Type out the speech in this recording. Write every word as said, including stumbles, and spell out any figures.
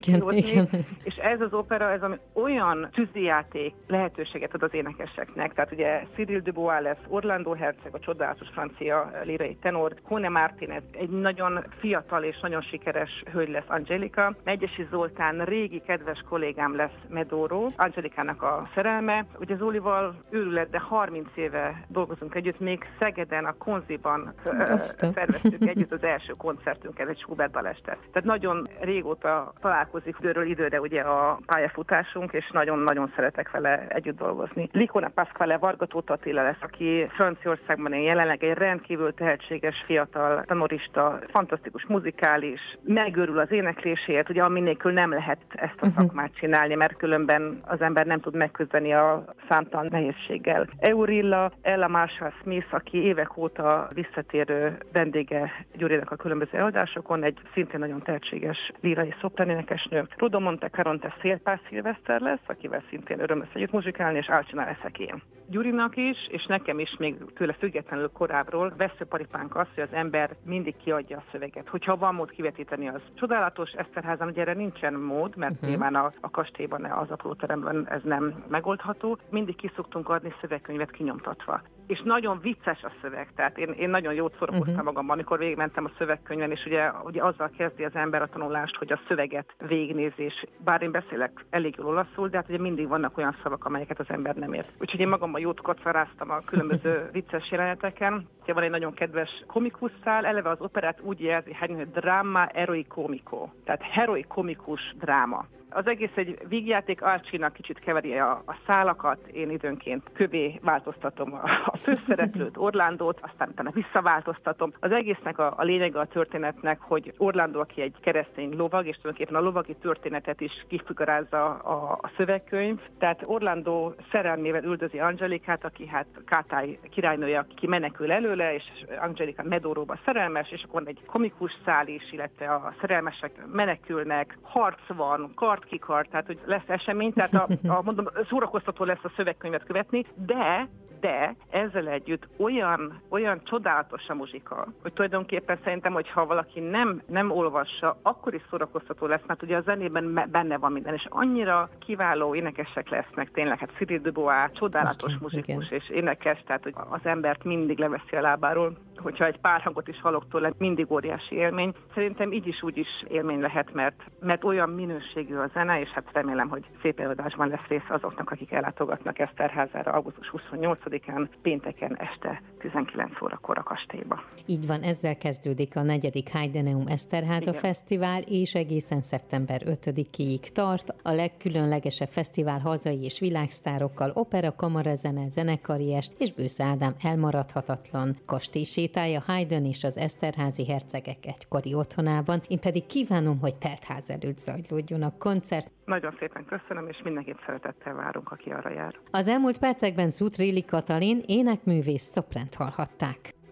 igen. És ez az opera, ez ami olyan tűzijáték lehetőséget ad az énekeseknek. Tehát ugye Cyril de Bois lesz Orlando herceg, a csodálatos francia lírai tenor, Kone Martinez, egy nagyon fiatal és nagyon sikeres hölgy lesz Angelika, Megyesi Zoltán régi kedves kollégám lesz Medoro, Angelikának a szerelme. Ugye Zolival őrület, de harminc éve dolgozunk együtt, még Szegeden, a Konziban szerveztük együtt az első koncertünket, egy Schubert balestet. Tehát nagyon régóta találkozik időről időre ugye a pályafutásunk, és nagyon-nagyon szeretek vele együtt dolgozni. Licona Pasquale Varga Tóth Attila lesz, aki Franciaországban jelenleg egy rendkívül tehetséges fiatal tenorista, fantasztikus muzikális, megőrül az énekléséért, ugye ami nélkül nem lehet ezt a szakmát csinálni, mert különben az ember nem tud megküzdeni a számtalan nehézséggel. Eurilla, Ella Marshall Smith, aki évek óta visszatérő vendége Gyurinak a különböző előadásokon, egy szintén nagyon tehetséges lírai szopranénekesnő. Rudo Monte Caronte Szélpár Szilveszter lesz, akivel szintén öröm lesz együtt muzsikálni, és Alcina leszek én. Gyurinak is, és nekem is még tőle függetlenül korábbról veszőparipánk az, hogy az ember mindig kiadja a szöveget. Hogyha van mód kivetíteni, az csodálatos. Eszterházan ugye erre nincsen mód, mert uh-huh. nyilván a, a kastélyban, az apróteremben ez nem megoldható. Mindig ki szoktunk adni szövegkönyvet kinyomtatva. És nagyon vicces a szöveg, tehát én, én nagyon jót szórakoztam uh-huh. magamban, amikor végigmentem a szövegkönyven, és ugye, ugye azzal kezdi az ember a tanulást, hogy a szöveget végignézi, és bár én beszélek elég jól olaszul, de hát ugye mindig vannak olyan szavak, amelyeket az ember nem ért. Úgyhogy én magamban jót kacaráztam a különböző vicces jeleneteken. Ugye van egy nagyon kedves komikusszál, eleve az operát úgy jelzi, hogy dráma eroicomico, tehát heroikomikus dráma. Az egész egy vígjáték, Alcina kicsit keveri a, a szálakat, én időnként kövé változtatom a, a főszereplőt, Orlandót, aztán utána visszaváltoztatom. Az egésznek a, a lényege a történetnek, hogy Orlandó, aki egy keresztény lovag, és tulajdonképpen a lovagi történetet is kifigurázza a, a szövegkönyv. Tehát Orlandó szerelmével üldözi Angelikát, aki hát Kátály királynője, aki menekül előle, és Angelika Medoróba szerelmes, és akkor egy komikus szál is, illetve a szerelmesek menekülnek, harc van, kart-kikart, tehát hogy lesz esemény, tehát a, a, mondom, szórakoztató lesz a szövegkönyvet követni, de de ezzel együtt olyan, olyan csodálatos a muzsika, hogy tulajdonképpen szerintem, hogy ha valaki nem, nem olvassa, akkor is szórakoztató lesz, mert ugye a zenében benne van minden, és annyira kiváló énekesek lesznek tényleg, hát Cyril de Bois, csodálatos okay, muzsikus igen. és énekes, tehát hogy az embert mindig leveszi a lábáról, hogyha egy pár hangot is hallok tőle, mindig óriási élmény. Szerintem így is úgy is élmény lehet, mert, mert olyan minőségű a zene, és hát remélem, hogy szép előadásban lesz része azoknak, akik ellátogatnak Eszterházára augusztus huszonnyolcadikán, pénteken este tizenkilenc órakor a kastélyba. Így van, ezzel kezdődik a negyedik Heideneum Eszterháza Igen. Fesztivál, és egészen szeptember ötödikéig tart. A legkülönlegesebb fesztivál hazai és világsztárokkal, opera, kamarazene, zenekari est, és Bősze Ádám elmaradhatatlan kastélysétája Haydn és az eszterházi hercegek egykori otthonában. Én pedig kívánom, hogy teltház előtt zajlódjon a koncert. Nagyon szépen köszönöm, és mindenkit szeretettel várunk, aki arra jár. Az elmúlt percekben Szutréli Katalin énekművész szopránt hallhatták.